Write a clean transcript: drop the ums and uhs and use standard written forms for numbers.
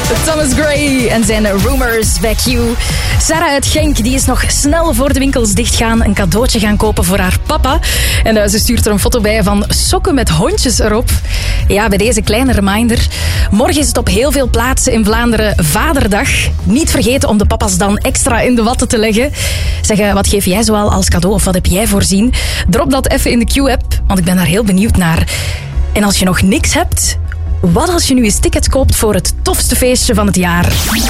Thomas Gray en zijn Rumors bij Q. Sarah uit Genk die is nog snel voor de winkels dichtgaan een cadeautje gaan kopen voor haar papa. En ze stuurt er een foto bij van sokken met hondjes erop. Ja, bij deze kleine reminder. Morgen is het op heel veel plaatsen in Vlaanderen Vaderdag. Niet vergeten om de papa's dan extra in de watten te leggen. Zeg, wat geef jij zoal als cadeau of wat heb jij voorzien? Drop dat even in de Q-app, want ik ben daar heel benieuwd naar. En als je nog niks hebt, wat als je nu eens tickets koopt voor het tofste feestje van het jaar?